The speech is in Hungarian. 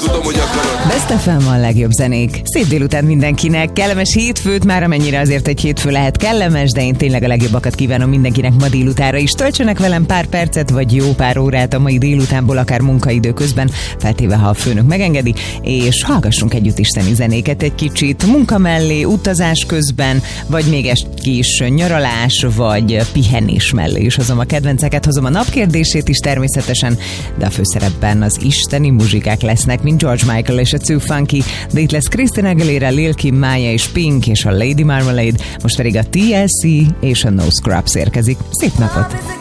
tudom, hogy akarod. Best FM a legjobb zenék. Szép délután mindenkinek. Kellemes hétfőt, már amennyire azért egy hétfő lehet kellemes, de én tényleg a legjobbakat kívánom mindenkinek ma délutára is. Töltsenek velem pár percet, vagy jó pár órát a mai délutánból, akár munkaidő közben, feltéve, ha a főnök megengedi, és hallgassunk együtt isteni zenéket egy kicsit munka mellé, utazás közben, vagy még egy kis nyaralás, vagy pihenés mellé is hozom a kedvenceket, hozom a napkérdését is természetesen, de a főszerepben az isteni muzsikák lesznek, mint George Michael és a Too Funky, de itt lesz Christina Aguilera, Lil Kim, Maya és Pink és a Lady Marmalade, most pedig a TLC és a No Scrubs érkezik. Szép napot!